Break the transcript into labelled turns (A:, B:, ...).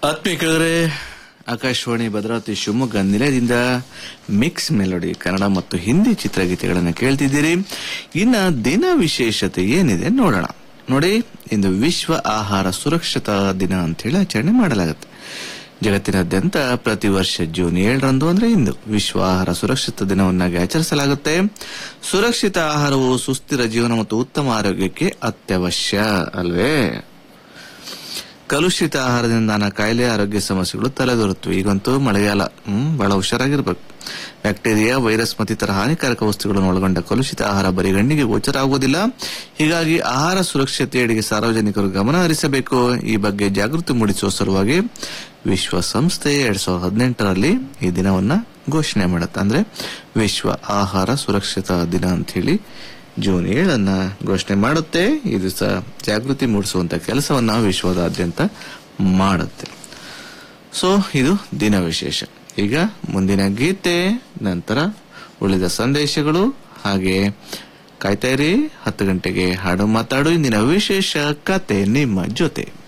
A: ಆತ್ಮೀಕರೇ, ಆಕಾಶವಾಣಿ ಭದ್ರಾವತಿ ಶಿವಮೊಗ್ಗ ನಿಲಯದಿಂದ mix melody Kannada ಮತ್ತು ಹಿಂದಿ ಚಿತ್ರಗೀತೆಗಳನ್ನು ಕೇಳ್ತಿದ್ದೀರಿ. ಇನ್ನ ದಿನ ವಿಶೇಷತೆ ಏನಿದೆ ನೋಡೋಣ. ನೋಡಿ, ಇಂದು ವಿಶ್ವ ಆಹಾರ ಸುರಕ್ಷತಾ ದಿನ ಅಂತ ಹೇಳಿ ಆಚರಣೆ ಮಾಡಲಾಗುತ್ತೆ. ಜಗತ್ತಿನಾದ್ಯಂತ ಪ್ರತಿ ವರ್ಷ ಜೂನ್ 7ರಂದು ಅಂದ್ರೆ ಇಂದು ವಿಶ್ವ ಆಹಾರ ಸುರಕ್ಷತಾ ದಿನವನ್ನಾಗಿ ಆಚರಿಸಲಾಗುತ್ತೆ. ಸುರಕ್ಷಿತ ಆಹಾರವು ಸುಸ್ಥಿರ ಜೀವನ ಮತ್ತು ಉತ್ತಮ ಆರೋಗ್ಯಕ್ಕೆ ಅತ್ಯವಶ್ಯ ಅಲ್ವೇ. ಕಲುಷಿತ ಆಹಾರದಿಂದ ನಾನಾ ಕಾಯಿಲೆ, ಆರೋಗ್ಯ ಸಮಸ್ಯೆಗಳು ತಲೆದೋರುತ್ತವೆ. ಈಗಂತೂ ಮಳೆಗಾಲ, ಬಹಳ ಹುಷಾರಾಗಿರ್ಬೇಕು. ಬ್ಯಾಕ್ಟೀರಿಯಾ, ವೈರಸ್ ಮತ್ತಿತರ ಹಾನಿಕಾರಕ ವಸ್ತುಗಳನ್ನು ಒಳಗೊಂಡ ಕಲುಷಿತ ಆಹಾರ ಬರೀ ಗಣ್ಣಿಗೆ ಗೋಚರ ಆಗುವುದಿಲ್ಲ. ಹೀಗಾಗಿ ಆಹಾರ ಸುರಕ್ಷತೆಯೆಡೆಗೆ ಸಾರ್ವಜನಿಕರು ಗಮನ ಹರಿಸಬೇಕು. ಈ ಬಗ್ಗೆ ಜಾಗೃತಿ ಮೂಡಿಸುವ ಸಲುವಾಗಿ ವಿಶ್ವಸಂಸ್ಥೆ 2018ರಲ್ಲಿ ಈ ದಿನವನ್ನ ಘೋಷಣೆ ಮಾಡುತ್ತೆ. ಅಂದ್ರೆ ವಿಶ್ವ ಆಹಾರ ಸುರಕ್ಷತಾ ದಿನ ಅಂತ ಹೇಳಿ ಜೂನ್ 7 ಘೋಷಣೆ ಮಾಡುತ್ತೆ. ಈ ದಿವಸ ಜಾಗೃತಿ ಮೂಡಿಸುವಂತ ಕೆಲಸವನ್ನ ವಿಶ್ವದಾದ್ಯಂತ ಮಾಡುತ್ತೆ. ಸೊ ಇದು ದಿನ ವಿಶೇಷ. ಈಗ ಮುಂದಿನ ಗೀತೆ, ನಂತರ ಉಳಿದ ಸಂದೇಶಗಳು, ಹಾಗೆ ಕಾಯ್ತಾ ಇರಿ. 10 ಗಂಟೆಗೆ ಹಾಡು ಮಾತಾಡು, ಇಂದಿನ ವಿಶೇಷ ಕತೆ ನಿಮ್ಮ ಜೊತೆ.